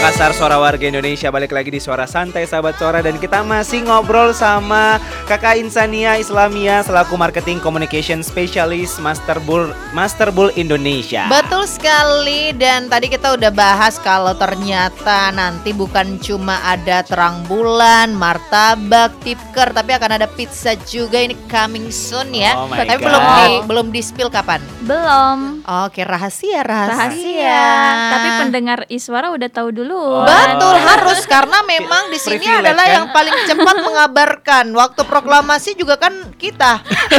Makassar, suara warga Indonesia. Balik lagi di Suara Santai Sahabat Suara. Dan kita masih ngobrol sama Kakak Insania Islamia selaku Marketing Communication Specialist Master Bull Indonesia. Betul sekali. Dan tadi kita udah bahas kalau ternyata nanti bukan cuma ada terang bulan, martabak, tipker, tapi akan ada pizza juga. Ini coming soon ya. Oh my Tapi God. belum di-spill kapan? Belum. Oke, rahasia. Tapi pendengar Iswara udah tahu dulu. Betul, harus karena memang di sini Privilege, adalah kan? yang paling cepat mengabarkan. Waktu proklamasi juga kan kita.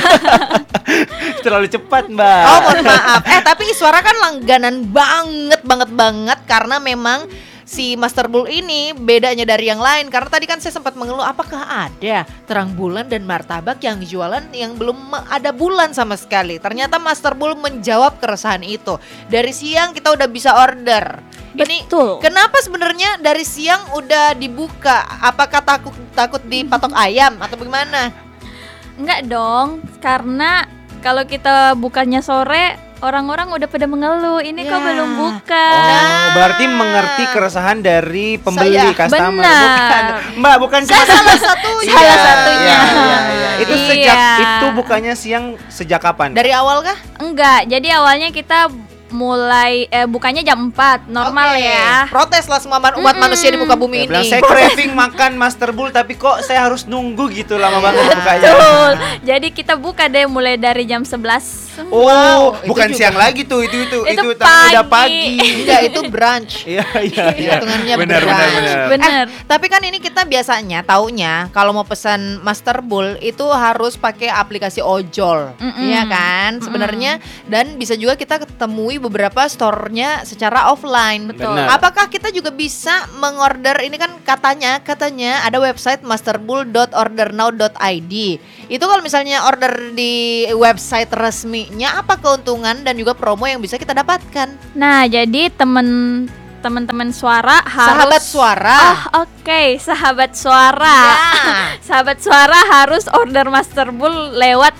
Terlalu cepat, Mbak. Oh, mohon maaf. Tapi Iswara kan langganan banget karena memang si Master Bull ini bedanya dari yang lain. Karena tadi kan saya sempat mengeluh, apakah ada terang bulan dan martabak yang jualan yang belum ada bulan sama sekali. Ternyata Master Bull menjawab keresahan itu. Dari siang kita udah bisa order. Ini Betul. kenapa sebenarnya dari siang udah dibuka? Apakah takut dipatok ayam atau bagaimana? Enggak dong, karena kalau kita bukanya sore, orang-orang udah pada mengeluh. Ini kok Ya. belum buka. Oh, berarti mengerti keresahan dari pembeli Saya. customer. Benar. Bukan, Mbak, bukan Saya cuma salah satunya. Salah satunya. Iya. Itu sejak Iya. itu bukannya siang sejak kapan? Dari awal kah? Enggak, jadi awalnya kita mulai bukanya jam 4, normal Oke. ya. Protes lah semua umat manusia di muka bumi Dia bilang, ini. saya craving makan Master Bull tapi kok saya harus nunggu gitu lama banget bukanya. Betul. Jadi kita buka deh mulai dari jam 11. Oh, Wow, itu bukan juga. siang lagi tuh itu Itu udah pagi. pagi. Enggak, itu brunch. Iya. Hitungannya Benar. brunch. Bener. Tapi kan ini kita biasanya taunya kalau mau pesan Master Bull itu harus pakai aplikasi ojol, iya kan? Sebenarnya dan bisa juga kita ketemui beberapa store-nya secara offline. Betul. Benar. Apakah kita juga bisa mengorder ini kan katanya ada website masterbull.ordernow.id. Itu kalau misalnya order di website resminya apa keuntungan dan juga promo yang bisa kita dapatkan? Nah, jadi teman-teman suara harus Sahabat suara. Oke, sahabat suara. Ya. Sahabat suara harus order Master Bull lewat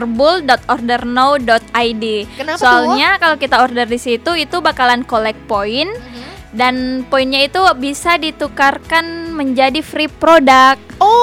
masterbull.ordernow.id. Kenapa tuh? Soalnya kalau kita order di situ itu bakalan collect poin dan poinnya itu bisa ditukarkan menjadi free product.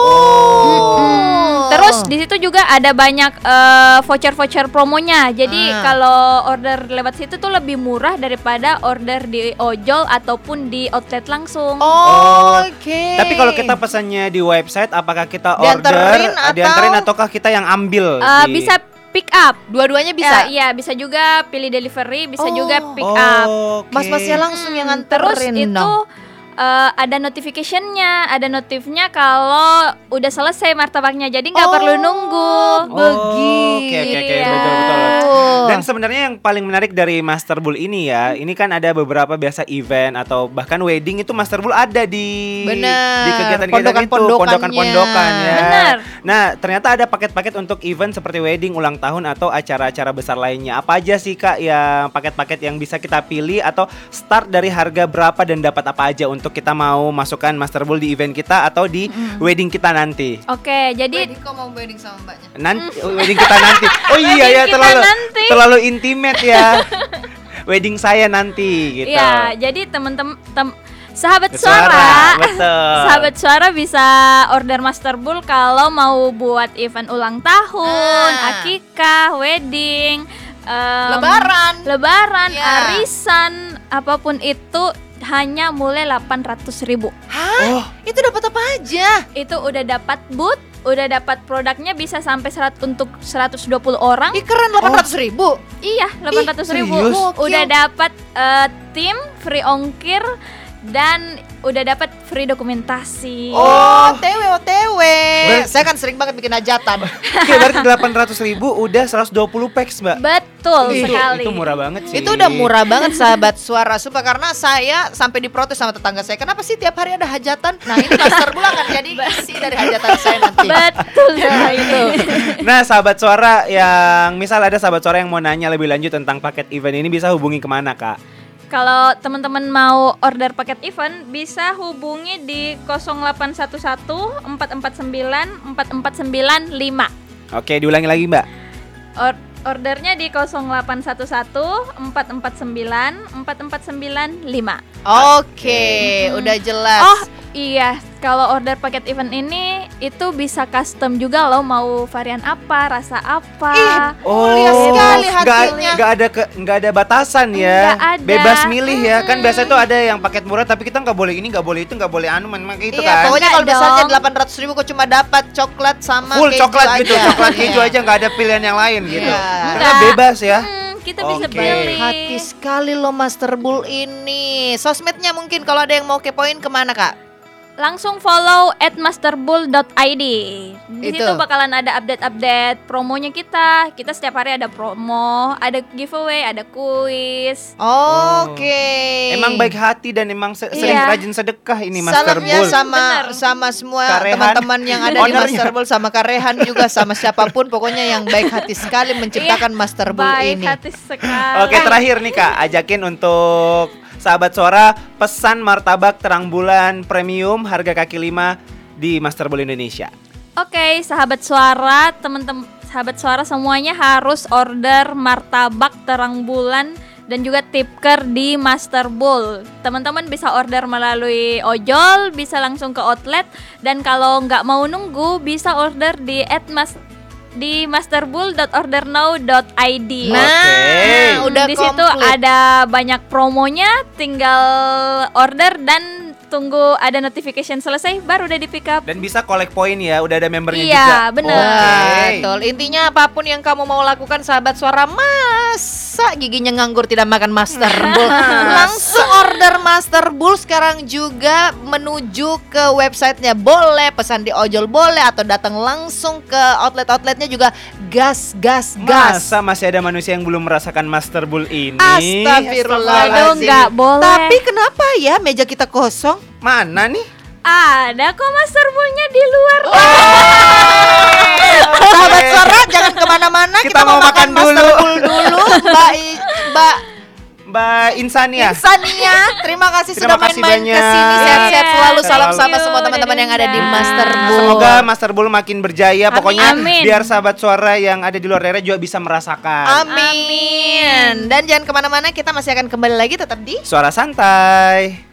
Terus di situ juga ada banyak voucher-voucher promonya. Jadi kalau order lewat situ tuh lebih murah daripada order di ojol ataupun di outlet langsung. Oke. Tapi kalau kita pesannya di website, apakah kita Dianterin order, atau- dianterin ataukah kita yang ambil? Bisa pick up. Dua-duanya bisa. Iya, bisa juga pilih delivery, bisa juga pick Oh, up. oke. Mas-masnya langsung yang Terus nganterin itu dong. ada notification-nya, ada notifnya kalau udah selesai martabaknya, jadi nggak perlu nunggu. Oke, Iya. betul. Dan sebenarnya yang paling menarik dari Master Bull ini ya, ini kan ada beberapa biasa event atau bahkan wedding itu Master Bull ada di Bener. di kegiatan-kegiatan itu, pondokan-pondokan ya. Bener. Nah, ternyata ada paket-paket untuk event seperti wedding, ulang tahun atau acara-acara besar lainnya. Apa aja sih Kak yang paket-paket yang bisa kita pilih atau start dari harga berapa dan dapat apa aja untuk kita mau masukkan Master Bull di event kita atau di wedding kita nanti? Oke, jadi Kok mau wedding sama mbaknya? Nanti wedding kita nanti. Oh iya Wedding ya, kita nanti. terlalu intimate ya. Wedding saya nanti gitu. ya, jadi teman-teman sahabat Suara, suara, betul. sahabat suara bisa order Master Bull kalau mau buat event ulang tahun, akikah, wedding, lebaran, Ya. arisan, apapun itu hanya mulai 800.000. Hah? Itu dapat apa aja? Itu udah dapat booth, udah dapat produknya bisa sampai untuk 120 orang. Ih, keren 800.000. Iya, 800.000. serius? Udah dapat tim free ongkir dan udah dapat free dokumentasi. OTW. Saya kan sering banget bikin hajatan. Oke, berarti 800.000 udah 120 packs, Mbak. Betul sekali. Itu murah banget sih. Itu udah murah banget sahabat suara Supa, karena saya sampai diprotes sama tetangga saya. Kenapa sih tiap hari ada hajatan? Nah, ini Master Bull akan jadi isi dari hajatan saya nanti. Betul sekali itu. Nah, sahabat suara yang misal ada sahabat suara yang mau nanya lebih lanjut tentang paket event ini bisa hubungi kemana, Kak? Kalau teman-teman mau order paket event bisa hubungi di 0811 449 4495. Oke, diulangi lagi, Mbak. Ordernya di 0811 449 4495. Oke, udah jelas. Oh iya, kalau order paket event ini itu bisa custom juga loh, mau varian apa, rasa apa. Mulia sekali hasilnya. Nggak ada batasan ya. Nggak ada. Bebas milih ya. Kan biasanya tuh ada yang paket murah tapi kita nggak boleh ini, nggak boleh itu, nggak boleh anu, memang itu Iya, kan. pokoknya kalau Nggak misalnya dong. 800.000 kok cuma dapat coklat sama Full keju coklat gitu, aja. coklat keju aja, nggak ada pilihan yang lain gitu. Iya. Karena Nggak. bebas ya. Kita bisa Oke. pilih. Hati sekali lo Master Bull ini. Sosmednya mungkin kalau ada yang mau kepoin kemana Kak? Langsung follow @masterbull.id. Di Itu. situ bakalan ada update-update promonya kita. Kita setiap hari ada promo, ada giveaway, ada kuis. Oke. Emang baik hati dan emang sering Iya. rajin sedekah ini Master Salamnya Bull. Bener. sama semua Kak Rehan. teman-teman yang ada di Ownernya. Master Bull, sama Kak Rehan juga, sama siapapun pokoknya yang baik hati sekali menciptakan Master Bull Baik ini. hati sekali. Oke, terakhir nih Kak, ajakin untuk sahabat suara pesan martabak terang bulan premium harga kaki 5 di Master Bull Indonesia. Oke, sahabat suara, teman-teman sahabat suara semuanya harus order martabak terang bulan dan juga tipker di Master Bull. Teman-teman bisa order melalui ojol, bisa langsung ke outlet, dan kalau nggak mau nunggu bisa order di masterbull.ordernow.id. Nah, udah di situ komplit. ada banyak promonya, tinggal order dan tunggu ada notification selesai baru udah di pick up. Dan bisa collect poin ya, udah ada membernya Iya, juga. bener. Oke. Betul. Intinya apapun yang kamu mau lakukan sahabat suara, masa giginya nganggur tidak makan Master Bull? Langsung order Master Bull sekarang juga, menuju ke websitenya boleh, pesan di ojol boleh, atau datang langsung ke outlet-outletnya juga. Gas. Masa masih ada manusia yang belum merasakan Master Bull ini? Astagfirullahaladzim. Aduh, nggak boleh. Tapi kenapa ya meja kita kosong? Mana nih? Ada kok Master Bull-nya di luar. Sahabat suara jangan kemana-mana, Kita mau makan Master dulu. Bull dulu. Mbak Insania. Insania, terima kasih Terima sudah kasih main-main banyak. kesini. Sehat-sehat selalu, salam Thank sama you, semua teman-teman yang ada di Dadah. Master Bull. Semoga Master Bull makin berjaya. Pokoknya Amin. biar sahabat suara yang ada di luar daerah juga bisa merasakan. Amin. Dan jangan kemana-mana, kita masih akan kembali lagi tetap di Suara santai.